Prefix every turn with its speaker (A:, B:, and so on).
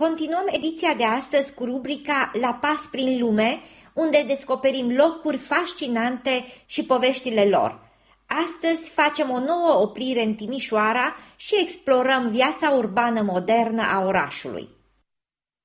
A: Continuăm ediția de astăzi cu rubrica La pas prin lume, unde descoperim locuri fascinante și poveștile lor. Astăzi facem o nouă oprire în Timișoara și explorăm viața urbană modernă a orașului.